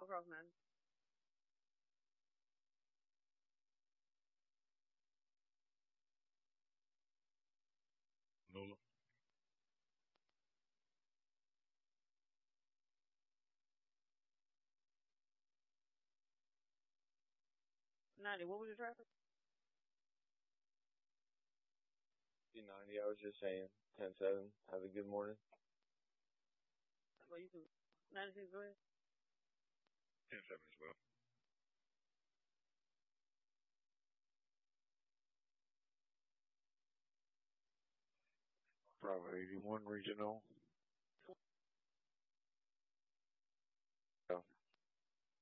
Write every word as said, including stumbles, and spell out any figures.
across now. Nula. ninety, what was the traffic? B ninety, I was just saying. ten seven. Have a good morning. Well, you can, ninety-six, go ahead. ten seven as well. Bravo eighty-one Regional,